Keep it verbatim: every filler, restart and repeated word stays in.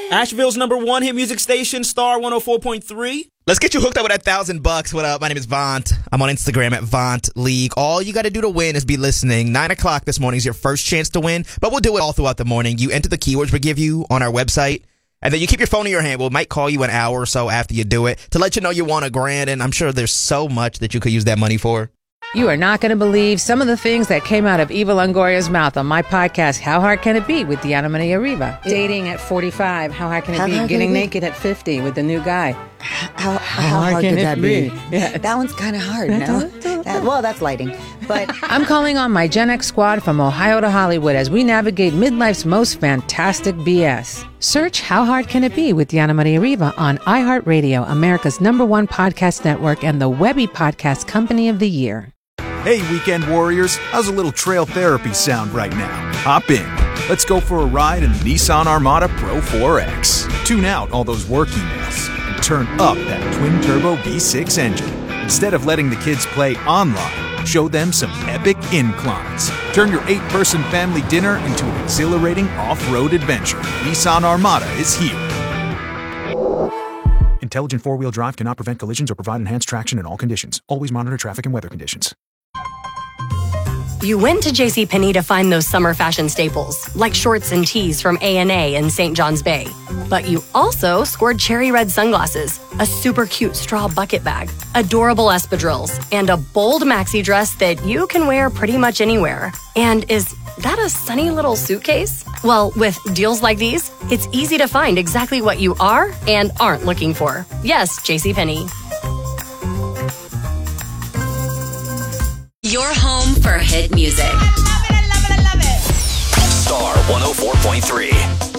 Asheville's number one hit music station, Star one oh four point three. Let's get you hooked up with that thousand bucks. What up? My name is Vaunt. I'm on Instagram at Vaunt League. All you got to do to win is be listening. Nine o'clock this morning is your first chance to win, but we'll do it all throughout the morning. You enter the keywords we give you on our website, and then you keep your phone in your hand. We might call you an hour or so after you do it to let you know you won a grand, and I'm sure there's so much that you could use that money for. You are not going to believe some of the things that came out of Eva Longoria's mouth on my podcast, How Hard Can It Be, with Diana Maria Riva. Dating at forty-five, how hard can it How be? hard can Getting it be? naked at fifty with the new guy. How, how, hard, can could it that be? be? Yeah. That one's kind of hard, no? That, well, that's lighting. But I'm calling on my Gen X squad from Ohio to Hollywood as we navigate midlife's most fantastic B S. Search How Hard Can It Be with Diana Maria Riva on iHeartRadio, America's number one podcast network and the Webby Podcast Company of the Year. Hey, weekend warriors, how's a little trail therapy sound right now? Hop in. Let's go for a ride in the Nissan Armada Pro four X. Tune out all those work emails and turn up that twin-turbo V six engine. Instead of letting the kids play online, show them some epic inclines. Turn your eight-person family dinner into an exhilarating off-road adventure. Nissan Armada is here. Intelligent four-wheel drive cannot prevent collisions or provide enhanced traction in all conditions. Always monitor traffic and weather conditions. You went to JCPenney to find those summer fashion staples, like shorts and tees from A and A in Saint John's Bay. But you also scored cherry red sunglasses, a super cute straw bucket bag, adorable espadrilles, and a bold maxi dress that you can wear pretty much anywhere. And is that a sunny little suitcase? Well, with deals like these, it's easy to find exactly what you are and aren't looking for. Yes, JCPenney. Your home for hit music. I love it, I love it, I love it. Star one oh four point three.